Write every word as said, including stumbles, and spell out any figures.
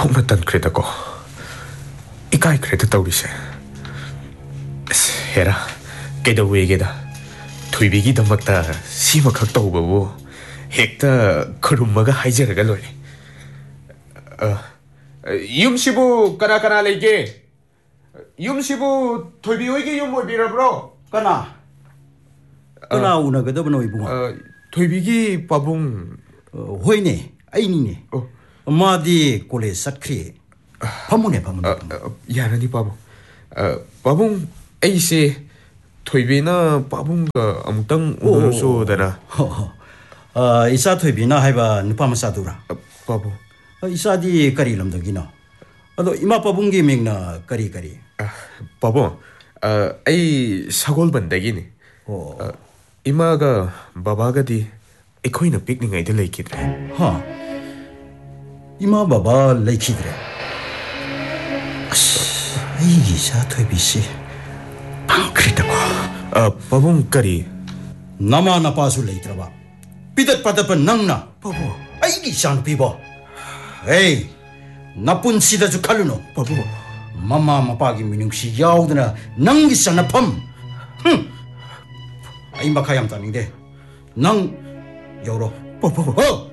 ꯑꯣꯟꯊꯣꯛꯅ ꯇꯟꯈ꯭ꯔꯦꯗꯀꯣ ꯏꯀꯥꯏꯈ꯭ꯔꯦꯗ ꯇꯧꯔꯤꯁꯦ ꯍꯦꯔꯥ ꯀꯩꯗꯧꯋꯦꯒꯦꯗ ꯊꯣꯏꯕꯤꯒꯤꯗꯃꯛꯇ ꯁꯤꯃꯈꯛ ꯇꯧꯕꯕꯨ ꯍꯦꯛꯇ ꯈꯨꯔꯨꯝꯃꯒ ꯍꯥꯏꯖꯔꯒ ꯂꯣꯏꯔꯦ ꯌꯨꯝꯁꯤꯕꯨ ꯀꯅꯥ ꯀꯅꯥ ꯂꯩꯒꯦ ꯌꯨꯝꯁꯤꯕꯨ ꯊꯣꯏꯕꯤ ꯍꯣꯏꯒꯤ ꯌꯨꯝ ꯑꯣꯏꯕꯤꯔꯕ꯭ꯔꯣ ꯀꯅꯥ ꯀꯅꯥ ꯎꯅꯒꯗꯕꯅꯣ ꯏꯕꯨꯡꯉꯣ ꯊꯣꯏꯕꯤꯒꯤ ꯄꯥꯕꯨꯡ ꯍꯣꯏꯅꯦ ꯑꯩꯅꯤꯅꯦ 마디 콜레 삿크리 파문에 파문에 야라니 바보 바봉 에이세 토이비나 바봉가 아무땅 우르소다라 아 이사 토이비나 하이바 누파마사두라 바보 이사디 까리 람덕이나 아도 이마 바봉기 밍나 까리 까리 바보 아 에이 사골반다기니 이마가 바바가디 에코이나 픽닝아이들 레이키드레 하 이마 바바 레이키드레 이사 토이비시 방크리다고 아 바봉 까리 나마 나파수 레이트라바 삐듯 빠듯한 낭나 바보 아이기 샹 피버 에이 나쁜 시다주 칼루노 바보 마마 마파기 미능시 야우드나 낭기 샹나 펌 흥 아이 마카얌 타밍데 낭 여로 바보 어